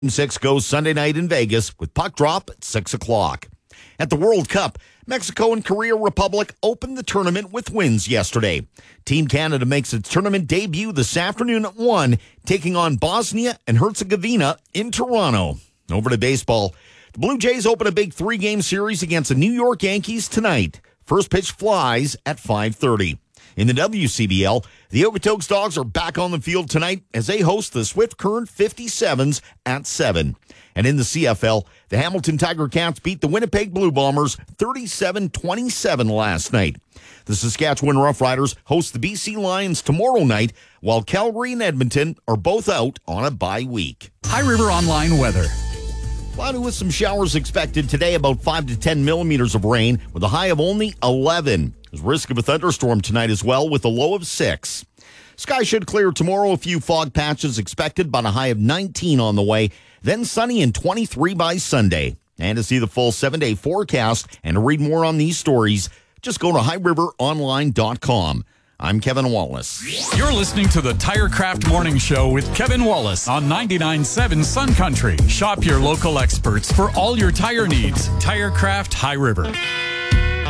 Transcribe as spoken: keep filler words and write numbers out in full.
Six goes Sunday night in Vegas with puck drop at six o'clock. At the World Cup, Mexico and Korea Republic opened the tournament with wins yesterday. Team Canada makes its tournament debut this afternoon at one, taking on Bosnia and Herzegovina in Toronto. Over to baseball. The Blue Jays open a big three-game series against the New York Yankees tonight. First pitch flies at five thirty. In the W C B L, the Okotoks Dogs are back on the field tonight as they host the Swift Current fifty-sevens at seven. And in the C F L, the Hamilton Tiger Cats beat the Winnipeg Blue Bombers thirty-seven twenty-seven last night. The Saskatchewan Roughriders host the B C Lions tomorrow night, while Calgary and Edmonton are both out on a bye week. High River Online weather. Cloudy with some showers expected today, about five to ten millimeters of rain with a high of only eleven. There's risk of a thunderstorm tonight as well with a low of six. Sky should clear tomorrow, a few fog patches expected, about a high of nineteen on the way. Then sunny and twenty-three by Sunday. And to see the full seven-day forecast and to read more on these stories, just go to high river online dot com. I'm Kevin Wallace. You're listening to the TireCraft Morning Show with Kevin Wallace on ninety-nine point seven Sun Country. Shop your local experts for all your tire needs. TireCraft High River.